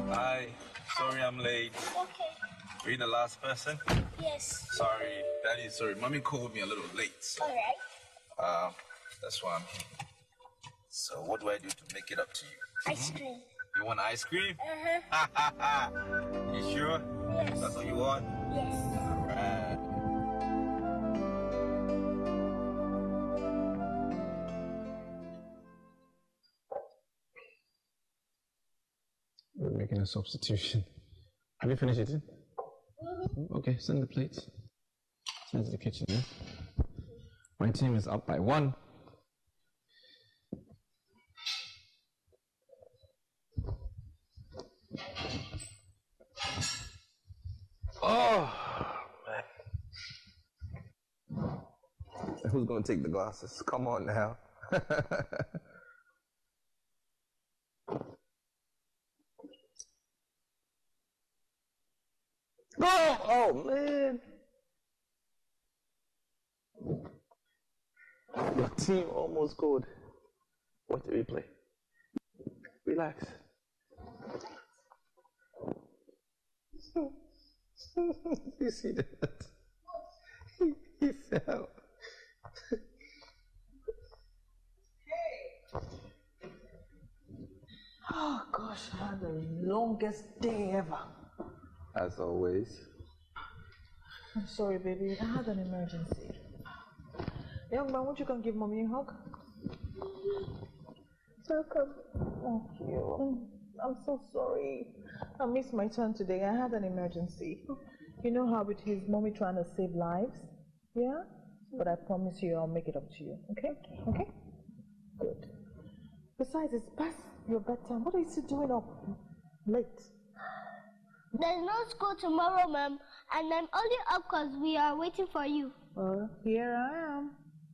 Hi, sorry I'm late. Okay. Are you the last person? Yes. Sorry, Daddy, sorry. Mommy called me a little late. So, Alright. that's why I'm here. So what do I do to make it up to you? Ice cream. You want ice cream? Uh-huh. You sure? Yes. That's what you want? Yes. Alright. We're making a substitution. Have you finished eating? Okay, send the plates. Send to the kitchen, yeah? My team is up by 1. Oh, man. Who's going to take the glasses? Come on now. Oh, man. Your team almost scored. Watch the replay. Relax. You see that? He fell. Oh gosh, I had the longest day ever. As always. I'm sorry, baby. I had an emergency. Young man, won't you come give mommy a hug? Welcome. Thank you. I'm so sorry. I missed my turn today. I had an emergency. You know how it is, mommy trying to save lives? Yeah? But I promise you I'll make it up to you. Okay? Okay? Good. Besides, it's past your bedtime. What are you still doing up late? There's no school tomorrow, ma'am, and I'm only up because we are waiting for you. Well, here I am.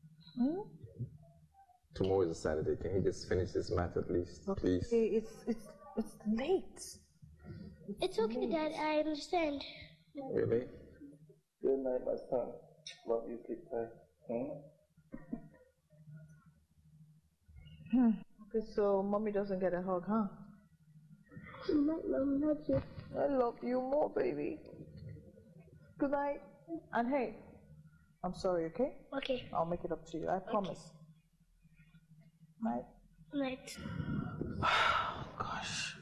Tomorrow is a Saturday. Can he just finish this math at least, please? Okay, it's late. It's okay, Dad. I understand. Really? Good night, my son. Love you, sleep tight. Okay, so mommy doesn't get a hug, huh? Good night, Mom. Love you. I love you more, baby. Good night. And hey, I'm sorry, okay? Okay. I'll make it up to you. I promise. Night. Night. Oh, gosh.